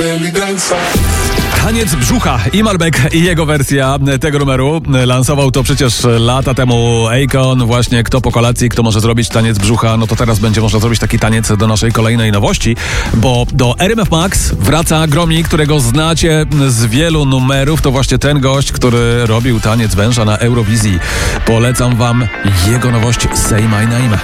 Taniec brzucha i Malbec i jego wersja tego numeru. Lansował to przecież lata temu Akon. Właśnie kto po kolacji, kto może zrobić taniec brzucha, no to teraz będzie można zrobić taki taniec do naszej kolejnej nowości, bo do RMF Max wraca Gromi, którego znacie z wielu numerów. To właśnie ten gość, który robił taniec węża na Eurowizji. Polecam wam jego nowość Say My Name.